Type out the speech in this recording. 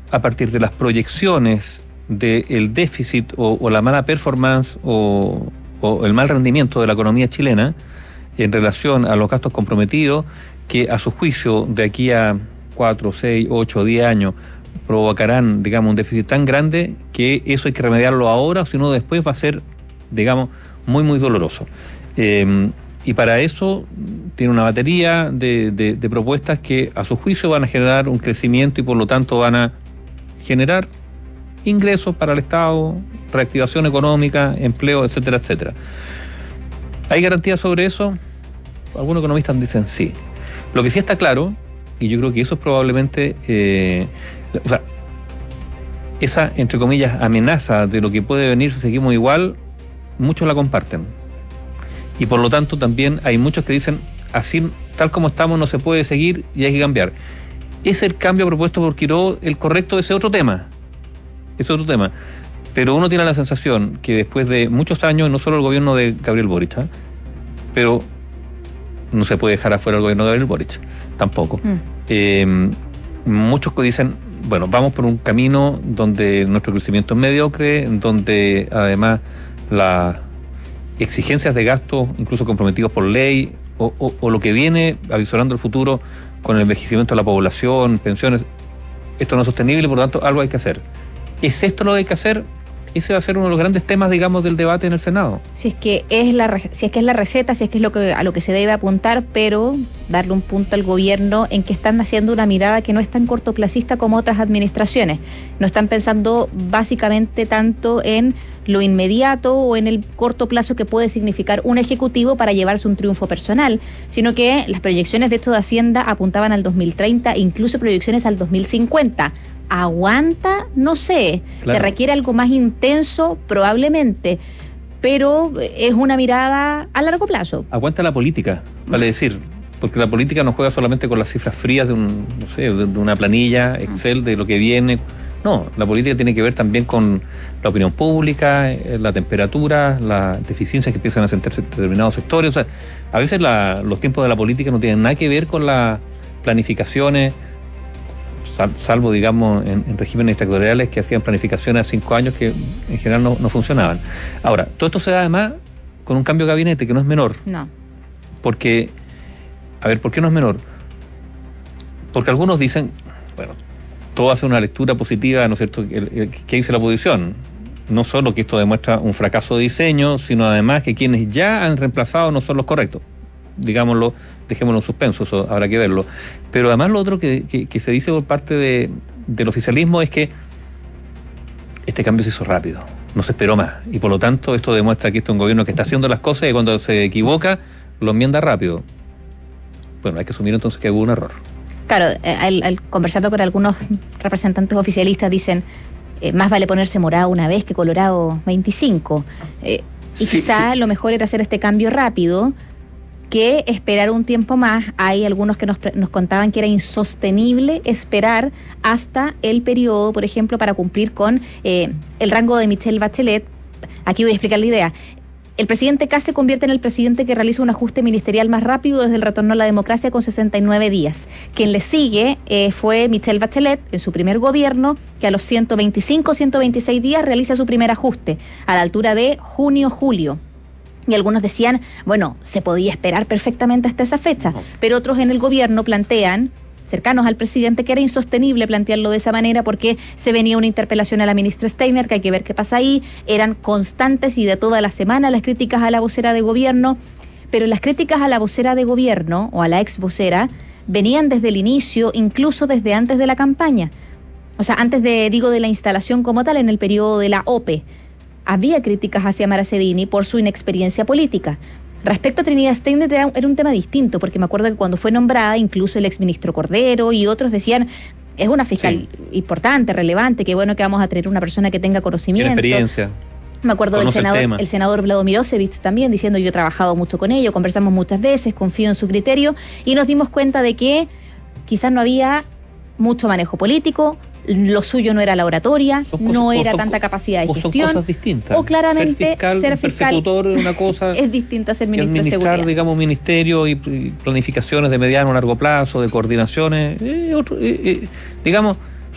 a partir de las proyecciones del déficit o la mala performance o el mal rendimiento de la economía chilena en relación a los gastos comprometidos, que a su juicio de aquí a 4, 6, 8, 10 años provocarán, digamos, un déficit tan grande que eso hay que remediarlo ahora, si no después va a ser, digamos, muy, muy doloroso. Y para eso tiene una batería de propuestas que a su juicio van a generar un crecimiento y por lo tanto van a generar ingresos para el Estado, reactivación económica, empleo, etcétera, etcétera. ¿Hay garantías sobre eso? Algunos economistas dicen sí. Lo que sí está claro, y yo creo que eso es probablemente, esa, entre comillas, amenaza de lo que puede venir si seguimos igual, muchos la comparten. Y por lo tanto también hay muchos que dicen, así, tal como estamos no se puede seguir y hay que cambiar. ¿Es el cambio propuesto por Quirós el correcto? Ese otro tema. Es otro tema. Pero uno tiene la sensación que después de muchos años, no solo el gobierno de Gabriel Boric, pero no se puede dejar afuera el gobierno de Gabriel Boric, tampoco. Muchos que dicen, bueno, vamos por un camino donde nuestro crecimiento es mediocre, donde además las exigencias de gasto, incluso comprometidos por ley, o lo que viene avisorando el futuro con el envejecimiento de la población, pensiones, esto no es sostenible, por lo tanto algo hay que hacer. ¿Es esto lo que hay que hacer? Ese va a ser uno de los grandes temas, digamos, del debate en el Senado. Si es que es la receta, si es que es a lo que se debe apuntar, pero darle un punto al gobierno en que están haciendo una mirada que no es tan cortoplacista como otras administraciones. No están pensando básicamente tanto en lo inmediato o en el corto plazo que puede significar un ejecutivo para llevarse un triunfo personal, sino que las proyecciones de esto de Hacienda apuntaban al 2030, incluso proyecciones al 2050. ¿Aguanta? No sé. Claro. Se requiere algo más intenso, probablemente, pero es una mirada a largo plazo. Aguanta la política, vale decir, porque la política no juega solamente con las cifras frías de una planilla Excel de lo que viene. No, la política tiene que ver también con la opinión pública, la temperatura, las deficiencias que empiezan a sentirse en determinados sectores. O sea, a veces los tiempos de la política no tienen nada que ver con las planificaciones, salvo, digamos, en regímenes dictatoriales que hacían planificaciones a 5 años que en general no funcionaban. Ahora, todo esto se da además con un cambio de gabinete que no es menor. No. Porque, a ver, ¿por qué no es menor? Porque algunos dicen, bueno, todo hace una lectura positiva, ¿no es cierto?, que dice la oposición. No solo que esto demuestra un fracaso de diseño, sino además que quienes ya han reemplazado no son los correctos. Digámoslo, dejémoslo en suspenso, eso habrá que verlo. Pero además lo otro que se dice por parte del oficialismo es que este cambio se hizo rápido, no se esperó más. Y por lo tanto esto demuestra que esto es un gobierno que está haciendo las cosas y cuando se equivoca lo enmienda rápido. Bueno, hay que asumir entonces que hubo un error. Claro, al conversando con algunos representantes oficialistas dicen, más vale ponerse morado una vez que colorado 25. Y sí, quizá lo mejor era hacer este cambio rápido que esperar un tiempo más. Hay algunos que nos contaban que era insostenible esperar hasta el periodo, por ejemplo, para cumplir con el rango de Michelle Bachelet. Aquí voy a explicar la idea. El presidente Kast se convierte en el presidente que realiza un ajuste ministerial más rápido desde el retorno a la democracia con 69 días. Quien le sigue fue Michelle Bachelet en su primer gobierno, que a los 125, 126 días realiza su primer ajuste, a la altura de junio-julio. Y algunos decían, bueno, se podía esperar perfectamente hasta esa fecha, pero otros en el gobierno plantean, cercanos al presidente, que era insostenible plantearlo de esa manera porque se venía una interpelación a la ministra Steiner, que hay que ver qué pasa ahí. Eran constantes y de toda la semana las críticas a la vocera de gobierno, pero las críticas a la vocera de gobierno o a la ex vocera venían desde el inicio, incluso desde antes de la campaña. O sea, antes de la instalación como tal, en el periodo de la OPE. Había críticas hacia Mara Cedini por su inexperiencia política. Respecto a Trinidad Steiner era un tema distinto, porque me acuerdo que cuando fue nombrada, incluso el exministro Cordero y otros decían, es una fiscal importante, relevante, qué bueno que vamos a tener una persona que tenga conocimiento. Tiene experiencia. Me acuerdo del senador Vladimir Osevich también diciendo, yo he trabajado mucho con ello, conversamos muchas veces, confío en su criterio, y nos dimos cuenta de que quizás no había mucho manejo político, lo suyo no era la oratoria, no era tanta capacidad de gestión. Son cosas distintas. O claramente ser fiscal persecutor es una cosa. Es distinto a ser ministro de Seguridad. Administrar, digamos, ministerio y planificaciones de mediano o largo plazo, de coordinaciones, digamos,